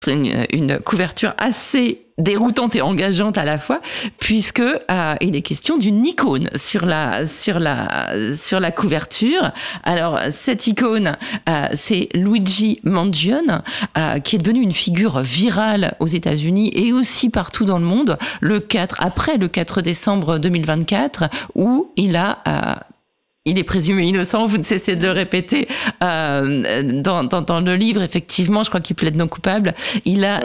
C'est une couverture assez déroutante et engageante à la fois, puisque il est question d'une icône sur la couverture. Alors cette icône, c'est Luigi Mangione, qui est devenu une figure virale aux États-Unis et aussi partout dans le monde après le 4 décembre 2024, où il est présumé innocent, vous ne cessez de le répéter dans le livre. Effectivement, je crois qu'il plaide non coupable. Il a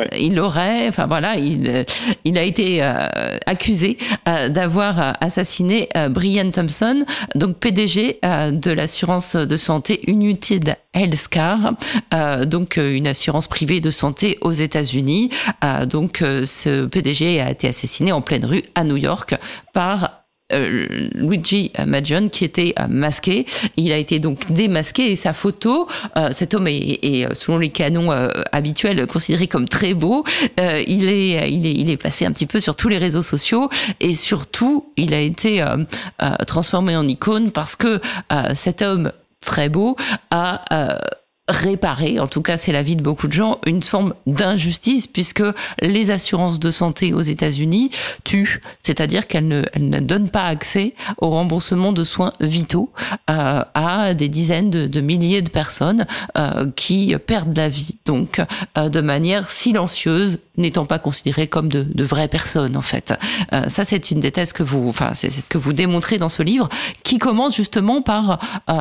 été accusé d'avoir assassiné Brian Thompson, donc PDG de l'assurance de santé United Healthcare, donc une assurance privée de santé aux États-Unis. Donc ce PDG a été assassiné en pleine rue à New York par Luigi Mangione, qui était masqué. Il a été donc démasqué et sa photo, cet homme est selon les canons habituels considéré comme très beau. Il est passé un petit peu sur tous les réseaux sociaux et surtout il a été transformé en icône parce que cet homme très beau a réparer, en tout cas c'est l'avis de beaucoup de gens, une forme d'injustice puisque les assurances de santé aux États-Unis tuent, c'est-à-dire qu'elles ne donnent pas accès au remboursement de soins vitaux à des dizaines de milliers de personnes qui perdent la vie, donc de manière silencieuse, n'étant pas considérées comme de vraies personnes en fait. Ça c'est une des thèses c'est ce que vous démontrez dans ce livre, qui commence justement par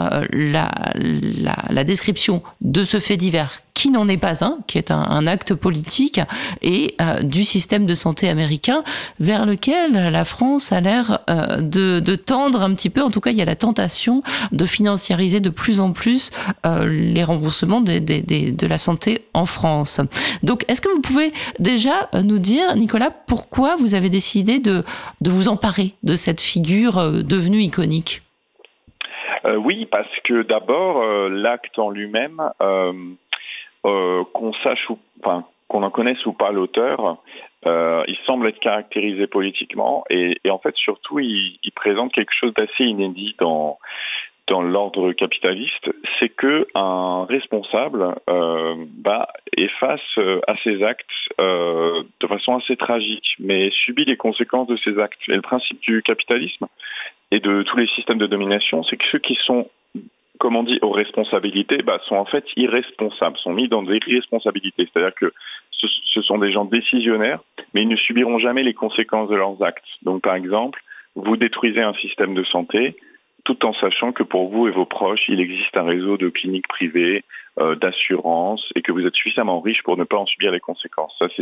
la description de ce fait divers qui n'en est pas un, qui est un acte politique, et du système de santé américain vers lequel la France a l'air de tendre un petit peu. En tout cas, il y a la tentation de financiariser de plus en plus les remboursements de la santé en France. Donc, est-ce que vous pouvez déjà nous dire, Nicolas, pourquoi vous avez décidé de vous emparer de cette figure devenue iconique ? Oui, parce que d'abord, l'acte en lui-même, qu'on en connaisse ou pas l'auteur, il semble être caractérisé politiquement et en fait surtout il présente quelque chose d'assez inédit dans l'ordre capitaliste, c'est que un responsable efface à ses actes de façon assez tragique, mais subit les conséquences de ses actes. Et le principe du capitalisme et de tous les systèmes de domination, c'est que ceux qui sont, comme on dit, aux responsabilités, sont en fait irresponsables, sont mis dans des irresponsabilités. C'est-à-dire que ce sont des gens décisionnaires, mais ils ne subiront jamais les conséquences de leurs actes. Donc par exemple, vous détruisez un système de santé, tout en sachant que pour vous et vos proches, il existe un réseau de cliniques privées, d'assurances, et que vous êtes suffisamment riche pour ne pas en subir les conséquences. Ça, c'est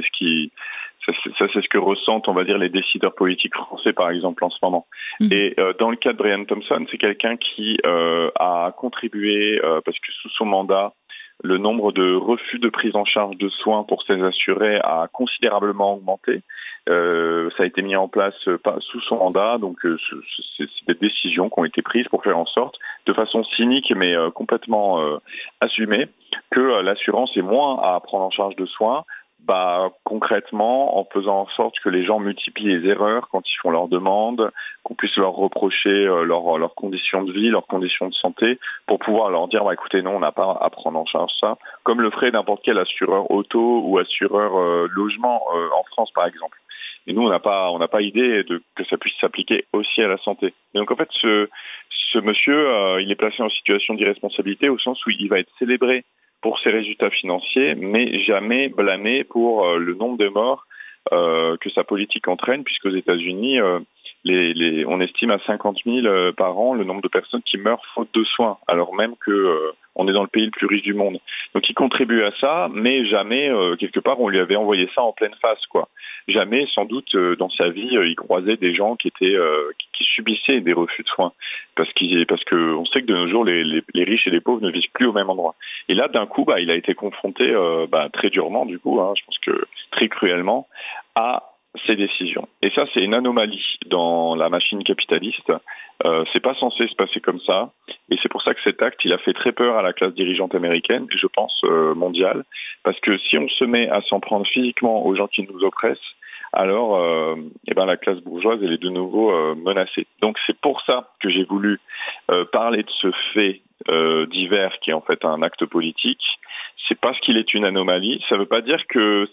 ce que ressentent, on va dire, les décideurs politiques français, par exemple, en ce moment. Et dans le cas de Brian Thompson, c'est quelqu'un qui a contribué, parce que sous son mandat, le nombre de refus de prise en charge de soins pour ses assurés a considérablement augmenté. Ça a été mis en place sous son mandat, donc c'est des décisions qui ont été prises pour faire en sorte, de façon cynique mais complètement assumée, que l'assurance ait moins à prendre en charge de soins, concrètement en faisant en sorte que les gens multiplient les erreurs quand ils font leurs demandes, qu'on puisse leur reprocher leurs conditions de vie, leurs conditions de santé, pour pouvoir leur dire écoutez, non, on n'a pas à prendre en charge ça, comme le ferait n'importe quel assureur auto ou assureur logement en France par exemple. Et nous, on n'a pas idée que ça puisse s'appliquer aussi à la santé. Et donc en fait, ce monsieur, il est placé en situation d'irresponsabilité au sens où il va être célébré pour ses résultats financiers, mais jamais blâmé pour le nombre de morts que sa politique entraîne, puisqu'aux États-Unis, on estime à 50 000 par an le nombre de personnes qui meurent faute de soins, alors même que on est dans le pays le plus riche du monde. Donc il contribue à ça, mais jamais, quelque part, on lui avait envoyé ça en pleine face, quoi. Jamais, sans doute, dans sa vie, il croisait des gens qui subissaient des refus de soins. Parce que on sait que de nos jours, les riches et les pauvres ne vivent plus au même endroit. Et là, d'un coup, il a été confronté, très durement, du coup, je pense que très cruellement, à ces décisions. Et ça, c'est une anomalie dans la machine capitaliste. C'est pas censé se passer comme ça. Et c'est pour ça que cet acte, il a fait très peur à la classe dirigeante américaine, et je pense mondiale. Parce que si on se met à s'en prendre physiquement aux gens qui nous oppressent, alors la classe bourgeoise, elle est de nouveau menacée. Donc c'est pour ça que j'ai voulu parler de ce fait divers qui est en fait un acte politique, c'est parce qu'il est une anomalie. Ça ne veut pas dire que